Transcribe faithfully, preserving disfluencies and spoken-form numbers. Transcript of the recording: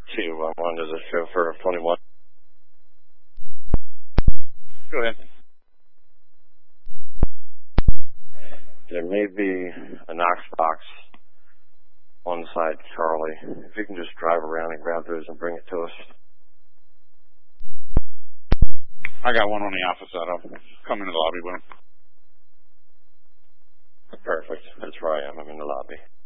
two one one to the chauffeur of twenty-one. Go ahead. There may be a Knox box on side Charlie. If you can just drive around and grab those and bring it to us. I got one on the alpha side. I'll come into the lobby with him. Perfect. That's where I am. I'm in the lobby.